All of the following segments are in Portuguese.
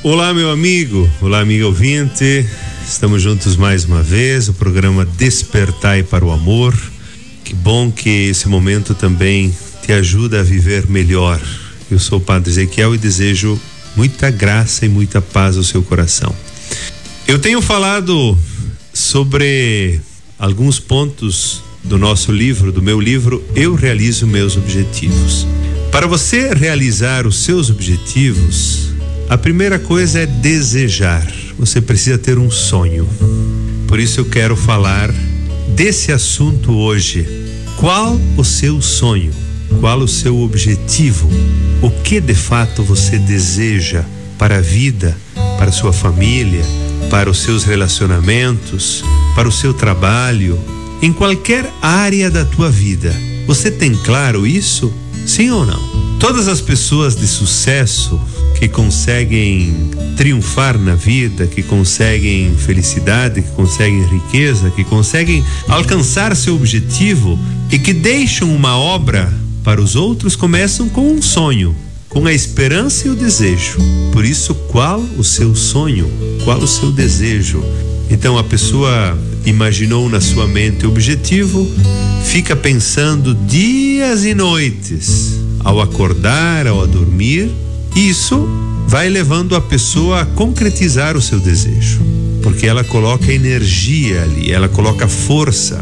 Olá, meu amigo, olá, amigo ouvinte, estamos juntos mais uma vez, o programa Despertai para o Amor. Que bom que esse momento também te ajuda a viver melhor. Eu sou o Padre Ezequiel e desejo muita graça e muita paz ao seu coração. Eu tenho falado sobre alguns pontos do nosso livro, do meu livro, Eu Realizo Meus Objetivos. Para você realizar os seus objetivos, a primeira coisa é desejar. Você precisa ter um sonho. Por isso eu quero falar desse assunto hoje. Qual o seu sonho? Qual o seu objetivo? O que de fato você deseja para a vida, para a sua família, para os seus relacionamentos, para o seu trabalho, em qualquer área da tua vida? Você tem claro isso? Sim ou não? Todas as pessoas de sucesso que conseguem triunfar na vida, que conseguem felicidade, que conseguem riqueza, que conseguem alcançar seu objetivo e que deixam uma obra para os outros, começam com um sonho, com a esperança e o desejo. Por isso, qual o seu sonho? Qual o seu desejo? Então a pessoa imaginou na sua mente o objetivo, fica pensando dias e noites, ao acordar, ao dormir. Isso vai levando a pessoa a concretizar o seu desejo, porque ela coloca energia ali, ela coloca força.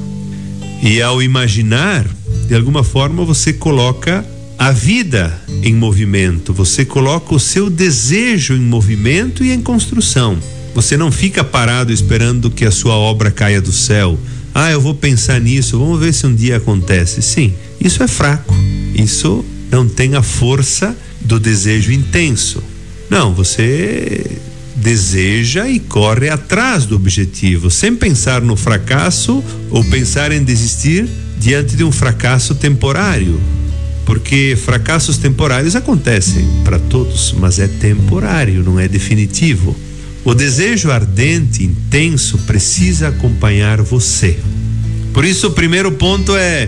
E ao imaginar, de alguma forma você coloca a vida em movimento, você coloca o seu desejo em movimento e em construção. Você não fica parado esperando que a sua obra caia do céu. Eu vou pensar nisso, vamos ver se um dia acontece. Sim, isso é fraco, isso não tem a força do desejo intenso. Não, você deseja e corre atrás do objetivo, sem pensar no fracasso ou pensar em desistir diante de um fracasso temporário. Porque fracassos temporários acontecem para todos, mas é temporário, não é definitivo. O desejo ardente, intenso, precisa acompanhar você. Por isso, o primeiro ponto é: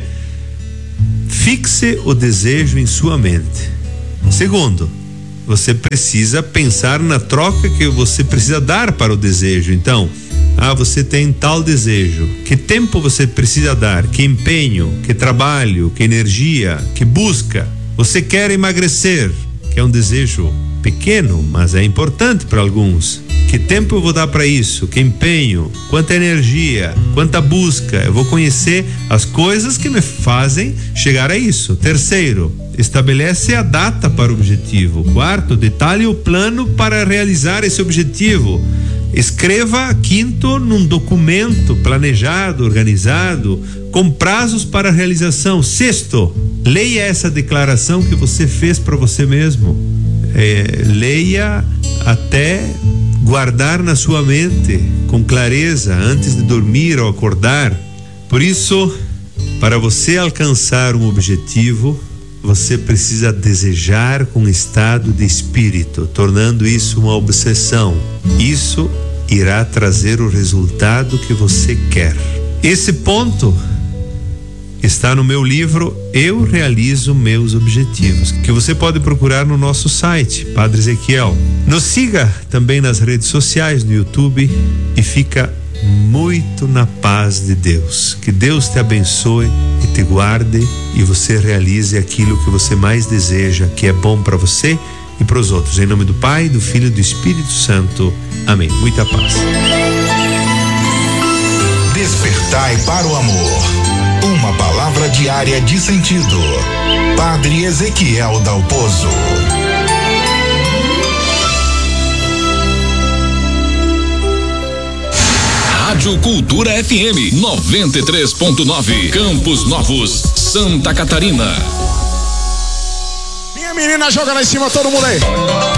fixe o desejo em sua mente. Segundo, você precisa pensar na troca que você precisa dar para o desejo. Então, você tem tal desejo. Que tempo você precisa dar? Que empenho? Que trabalho? Que energia? Que busca? Você quer emagrecer, que é um desejo pequeno, mas é importante para alguns. Que tempo eu vou dar para isso? Que empenho? Quanta energia? Quanta busca? Eu vou conhecer as coisas que me fazem chegar a isso. Terceiro, estabelece a data para o objetivo. Quarto, detalhe o plano para realizar esse objetivo. Escreva, quinto, num documento planejado, organizado, com prazos para realização. Sexto, leia essa declaração que você fez para você mesmo. Leia até guardar na sua mente com clareza antes de dormir ou acordar. Por isso, para você alcançar um objetivo, você precisa desejar com estado de espírito, tornando isso uma obsessão. Isso irá trazer o resultado que você quer. Esse ponto está no meu livro Eu Realizo Meus Objetivos, que você pode procurar no nosso site, Padre Ezequiel. Nos siga também nas redes sociais, no YouTube, e fica muito na paz de Deus. Que Deus te abençoe e te guarde e você realize aquilo que você mais deseja, que é bom para você e para os outros. Em nome do Pai, do Filho e do Espírito Santo. Amém. Muita paz. Despertai para o amor. Uma palavra diária de sentido. Padre Ezequiel Dalpozo. Rádio Cultura FM 93.9, Campos Novos, Santa Catarina. Minha menina joga lá em cima, todo mundo aí.